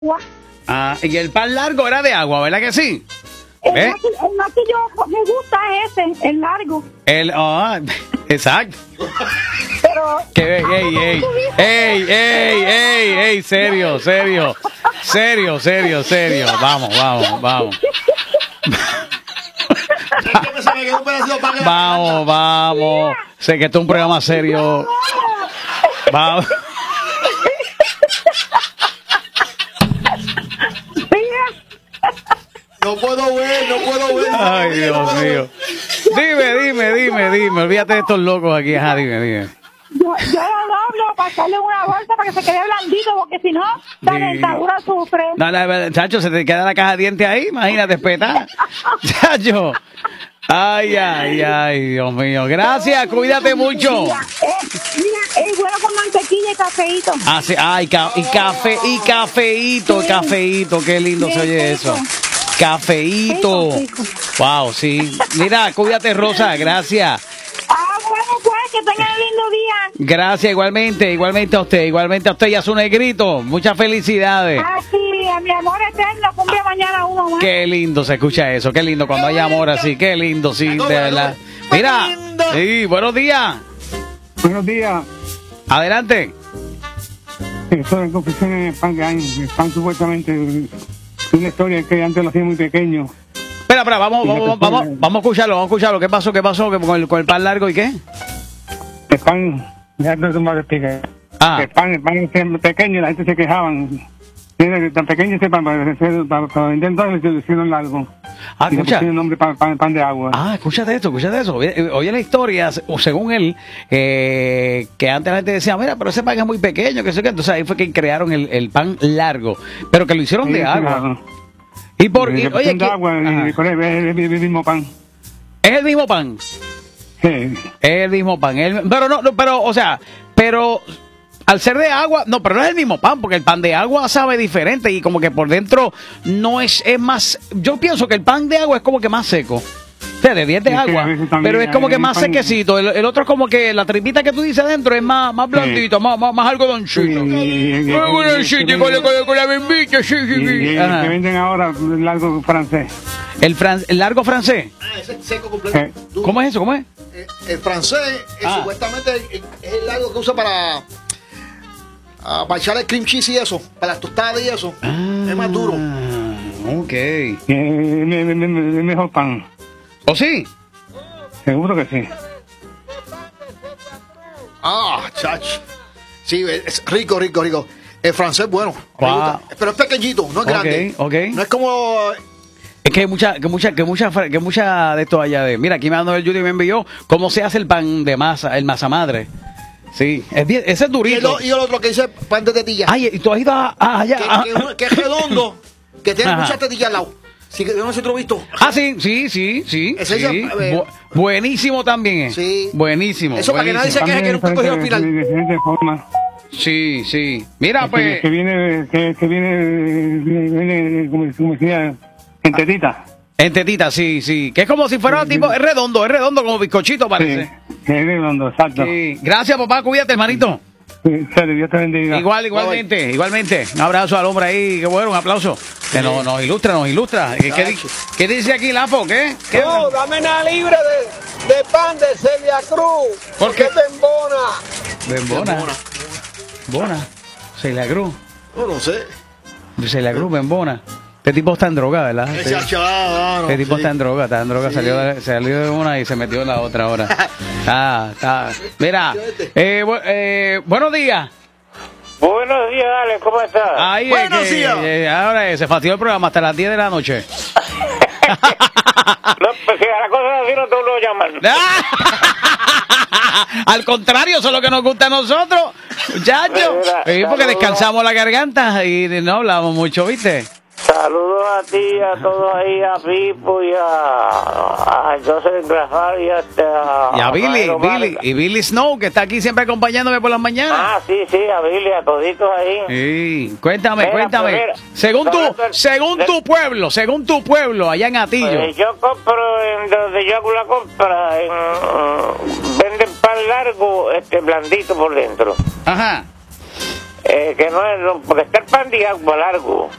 agua. Ah, y el pan largo era de agua, ¿verdad que sí? El más que yo me gusta es ese, el largo. Exacto. Pero... ¡Ey! Serio. Vamos. Vamos. Sé que esto es un programa serio. Vamos. No puedo ver. Ay, Dios mío. Dime. Olvídate de estos locos aquí. Ajá, dime. Yo lo doblo para echarle una bolsa para que se quede blandito, porque si no, la dentadura sufre. No, chacho, se te queda la caja de dientes ahí. Imagínate, espeta. Chacho. Ay, Dios mío. Gracias, cuídate mucho. Mira, es bueno con mantequilla y cafeíto. Ah, sí, cafeíto. Qué lindo se oye eso. Cafeíto. Wow, sí. Mira, cuídate, Rosa. Gracias. Bueno, pues, que tengan un lindo día. Gracias, igualmente a usted y a su negrito. Muchas felicidades. Sí, a mi amor eterno, cumple mañana uno más. Qué lindo se escucha eso, qué lindo cuando hay amor así, qué lindo, sí, de verdad. Mira, sí, buenos días. Buenos días. Adelante. Eso de confesión en el pan supuestamente es una historia que antes lo hacía muy pequeño. Espera, vamos a escucharlo. ¿Qué pasó con el pan largo y qué? El pan, ya no se me va a explicar. El pan es pequeño y la gente se quejaban. Tan pequeño ese pan, para vender todo lo hicieron largo. Y le pusieron el nombre pan de agua. Escúchate esto. Oye la historia, según él, que antes la gente decía, mira, pero ese pan es muy pequeño, que sé qué. Entonces ahí fue que crearon el pan largo, pero que lo hicieron de agua. Claro. Oye, de agua, es el mismo pan. ¿Es el mismo pan? Sí. Es el mismo pan. Pero al ser de agua, no, pero no es el mismo pan, porque el pan de agua sabe diferente y como que por dentro no es más. Yo pienso que el pan de agua es como que más seco. O sea, de 10 de agua, pero es como que más sequecito. El otro es como que la tripita que tú dices adentro es más blandito, más algodoncito. Con la bembita, sí. Que venden ahora el largo francés. ¿El largo francés? Ese es seco completo. ¿Cómo es eso? El francés supuestamente es el largo que usa para echarle cream cheese y eso, para las tostadas y eso. Es más duro. Ok. Es mejor pan. ¿O sí? Seguro que sí. Chach. Sí, es rico. El francés, bueno, me gusta. Pero es pequeñito, no es grande. Okay. No es como... Es que hay mucha de esto allá de... Mira, aquí me mandó el Judy y me envió cómo se hace el pan de masa, el masa madre. Sí, ese es durito. Y el otro que dice pan de tetilla. Y tú has ido allá. Que es redondo, que tiene muchas tetillas al lado. Sí, yo no sé si lo he visto. Sí. Ese buenísimo también. Sí. Buenísimo. Eso para que nadie se queje que nunca cogió hospital. De diferentes formas. Sí. Mira, pues. Que viene, como decía, en tetita. En tetita, sí. Que es como si fuera tipo, es redondo como bizcochito parece. Sí, es redondo, exacto. Sí. Gracias, papá, cuídate, hermanito. Dios te bendiga. Igualmente. Un abrazo al hombre ahí, qué bueno, un aplauso. Que nos ilustra. ¿Qué dice aquí, Lapo? ¿Qué? No, dame una libre de pan de Celia Cruz. ¿Por qué? Bembona. Bembona. Celia Cruz. No sé. Celia Cruz, Bembona. Este tipo está en droga, ¿verdad? Este tipo está en droga, sí. Salió de una y se metió en la otra ahora. Está. Mira, buenos días. Buenos días, Ale, ¿cómo estás? Buenos días. Ahora se fastidió el programa hasta las 10 de la noche. No, porque a la cosa así no te lo llaman. Al contrario, eso es lo que nos gusta a nosotros, muchachos. Porque descansamos la garganta y no hablamos mucho, ¿viste? Saludos a ti, a todos ahí, a Pipo y a Joseph Grafal y a Billy Snow, que está aquí siempre acompañándome por las mañanas. Sí, a Billy, a toditos ahí. Sí, cuéntame. Según tu pueblo, allá en Atillo. Pues yo compro, donde yo hago la compra, venden pan largo, blandito por dentro. Ajá. que no es, porque está el pan de agua largo.